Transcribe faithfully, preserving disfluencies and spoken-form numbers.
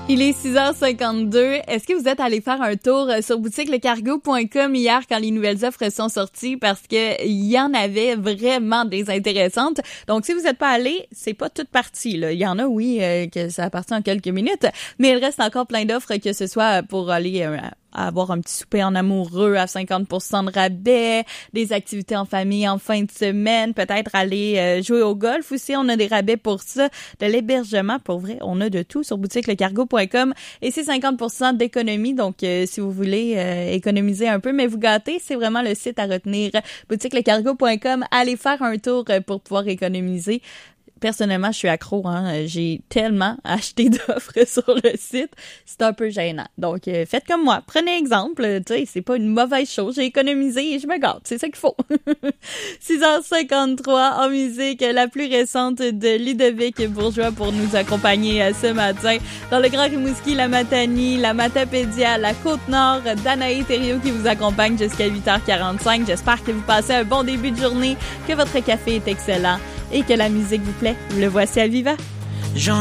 Il est six heures cinquante-deux. Est-ce que vous êtes allé faire un tour sur boutique le cargo point com hier quand les nouvelles offres sont sorties? Parce que il y en avait vraiment des intéressantes. Donc, si vous n'êtes pas allé, c'est pas toute partie, là. Il y en a, oui, euh, que ça appartient en quelques minutes, mais il reste encore plein d'offres, que ce soit pour aller euh, avoir un petit souper en amoureux à cinquante pour cent de rabais, des activités en famille en fin de semaine, peut-être aller euh, jouer au golf aussi, on a des rabais pour ça, de l'hébergement, pour vrai, on a de tout sur boutique le cargo point com et c'est cinquante pour cent d'économie, donc euh, si vous voulez euh, économiser un peu, mais vous gâter, c'est vraiment le site à retenir, boutique le cargo point com, allez faire un tour pour pouvoir économiser. Personnellement, je suis accro, hein. J'ai tellement acheté d'offres sur le site, c'est un peu gênant. Donc, euh, faites comme moi. Prenez exemple, tu sais, c'est pas une mauvaise chose. J'ai économisé et je me gâte, c'est ça qu'il faut. six heures cinquante-trois en musique, la plus récente de Ludovic Bourgeois pour nous accompagner ce matin. Dans le Grand Rimouski, la Matanie, la Matapédia, la Côte-Nord, Danae Thériault qui vous accompagne jusqu'à huit heures quarante-cinq. J'espère que vous passez un bon début de journée, que votre café est excellent et que la musique vous plaît. Le voici à Viva.